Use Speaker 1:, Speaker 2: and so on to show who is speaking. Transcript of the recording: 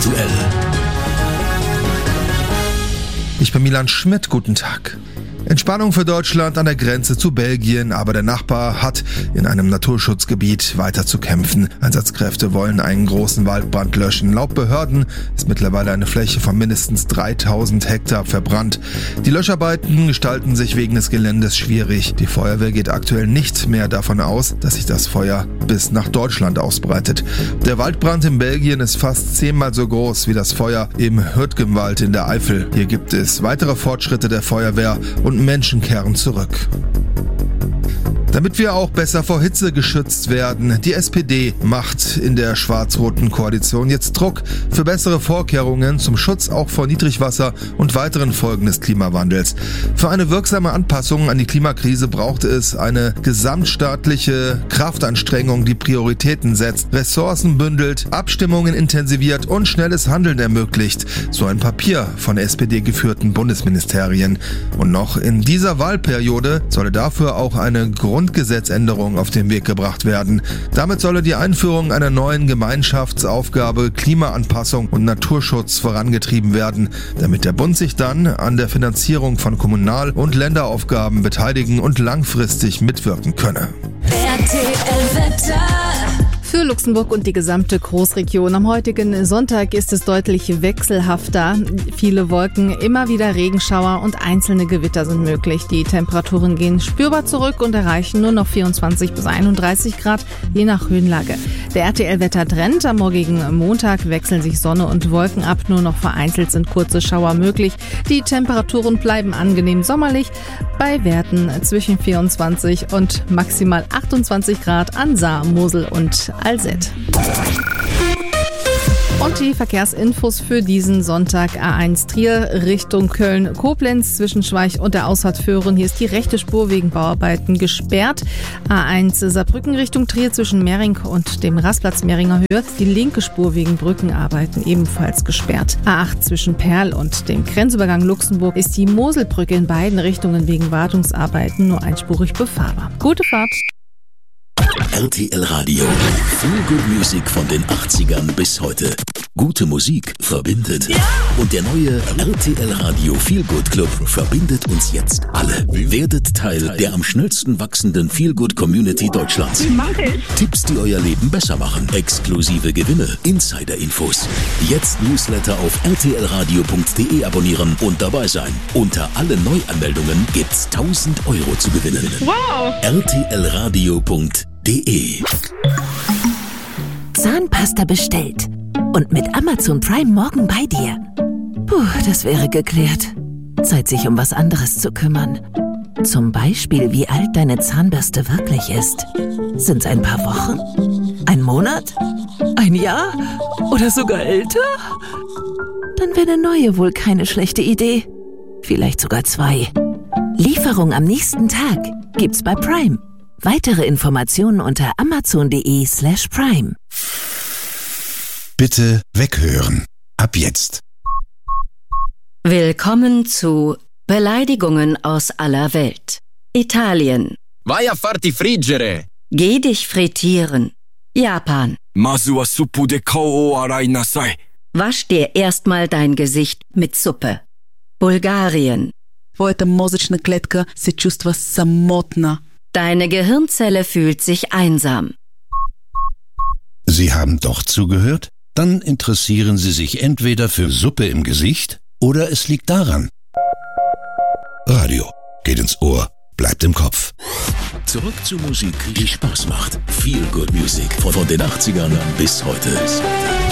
Speaker 1: aktuell.
Speaker 2: Ich bin Milan Schmidt, guten Tag. Entspannung für Deutschland an der Grenze zu Belgien, aber der Nachbar hat in einem Naturschutzgebiet weiter zu kämpfen. Einsatzkräfte wollen einen großen Waldbrand löschen. Laut Behörden ist mittlerweile eine Fläche von mindestens 3000 Hektar verbrannt. Die Löscharbeiten gestalten sich wegen des Geländes schwierig. Die Feuerwehr geht aktuell nicht mehr davon aus, dass sich das Feuer bis nach Deutschland ausbreitet. Der Waldbrand in Belgien ist fast 10-mal so groß wie das Feuer im Hürtgenwald in der Eifel. Hier gibt es weitere Fortschritte der Feuerwehr und Menschen kehren zurück. Damit wir auch besser vor Hitze geschützt werden, die SPD macht in der schwarz-roten Koalition jetzt Druck für bessere Vorkehrungen zum Schutz auch vor Niedrigwasser und weiteren Folgen des Klimawandels. Für eine wirksame Anpassung an die Klimakrise braucht es eine gesamtstaatliche Kraftanstrengung, die Prioritäten setzt, Ressourcen bündelt, Abstimmungen intensiviert und schnelles Handeln ermöglicht. So ein Papier von SPD-geführten Bundesministerien. Und noch in dieser Wahlperiode solle dafür auch eine Grundgesetzänderung auf den Weg gebracht werden. Damit solle die Einführung einer neuen Gemeinschaftsaufgabe Klimaanpassung und Naturschutz vorangetrieben werden, damit der Bund sich dann an der Finanzierung von Kommunal- und Länderaufgaben beteiligen und langfristig mitwirken könne.
Speaker 3: Für Luxemburg und die gesamte Großregion. Am heutigen Sonntag ist es deutlich wechselhafter. Viele Wolken, immer wieder Regenschauer und einzelne Gewitter sind möglich. Die Temperaturen gehen spürbar zurück und erreichen nur noch 24 bis 31 Grad, je nach Höhenlage. Der RTL-Wettertrend: am morgigen Montag wechseln sich Sonne und Wolken ab. Nur noch vereinzelt sind kurze Schauer möglich. Die Temperaturen bleiben angenehm sommerlich bei Werten zwischen 24 und maximal 28 Grad an Saar, Mosel und Alzette. Und die Verkehrsinfos für diesen Sonntag: A1 Trier Richtung Köln-Koblenz zwischen Schweich und der Ausfahrt Föhren. Hier ist die rechte Spur wegen Bauarbeiten gesperrt. A1 Saarbrücken Richtung Trier zwischen Mering und dem Rastplatz Meringer Höhe. Die linke Spur wegen Brückenarbeiten ebenfalls gesperrt. A8 zwischen Perl und dem Grenzübergang Luxemburg ist die Moselbrücke in beiden Richtungen wegen Wartungsarbeiten nur einspurig befahrbar. Gute Fahrt!
Speaker 1: RTL Radio. Feel Good Music von den 80ern bis heute. Gute Musik verbindet. Ja! Und der neue RTL Radio Feel Good Club verbindet uns jetzt alle. Werdet Teil der am schnellsten wachsenden Feel Good Community Deutschlands. Tipps, die euer Leben besser machen. Exklusive Gewinne. Insider-Infos. Jetzt Newsletter auf rtlradio.de abonnieren und dabei sein. Unter alle Neuanmeldungen gibt's 1000 € zu gewinnen.
Speaker 4: Wow!
Speaker 1: rtlradio.de.
Speaker 5: Zahnpasta bestellt und mit Amazon Prime morgen bei dir. Puh, das wäre geklärt. Zeit, sich um was anderes zu kümmern. Zum Beispiel, wie alt deine Zahnbürste wirklich ist. Sind's ein paar Wochen? Ein Monat? Ein Jahr? Oder sogar älter? Dann wäre eine neue wohl keine schlechte Idee. Vielleicht sogar 2. Lieferung am nächsten Tag gibt's bei Prime. Weitere Informationen unter amazon.de/prime.
Speaker 6: Bitte weghören. Ab jetzt.
Speaker 7: Willkommen zu Beleidigungen aus aller Welt. Italien.
Speaker 8: Vai a farti friggere.
Speaker 7: Geh dich frittieren. Japan.
Speaker 9: Masu wa suppu de kao o arai nasai.
Speaker 7: Wasch dir erstmal dein Gesicht mit Suppe. Bulgarien.
Speaker 10: Твоята мозъчна клетка се чувства самотна.
Speaker 7: Deine Gehirnzelle fühlt sich einsam.
Speaker 6: Sie haben doch zugehört? Dann interessieren Sie sich entweder für Suppe im Gesicht oder es liegt daran. Radio geht ins Ohr, bleibt im Kopf.
Speaker 1: Zurück zur Musik, die Spaß macht. Feel Good Music von den 80ern bis heute.